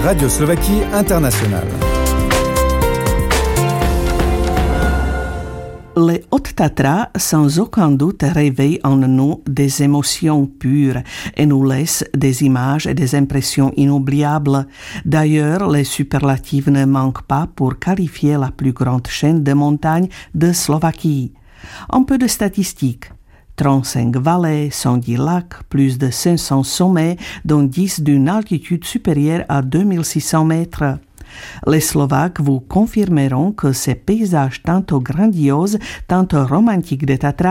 Radio Slovaquie Internationale. Les Hautes Tatras, sans aucun doute, réveillent en nous des émotions pures et nous laissent des images et des impressions inoubliables. D'ailleurs, les superlatifs ne manquent pas pour qualifier la plus grande chaîne de montagnes de Slovaquie. Un peu de statistiques. 35 vallées, 110 lacs, plus de 500 sommets, dont 10 d'une altitude supérieure à 2600 mètres. Les Slovaques vous confirmeront que ces paysages tantôt grandioses, tantôt romantiques des Tatras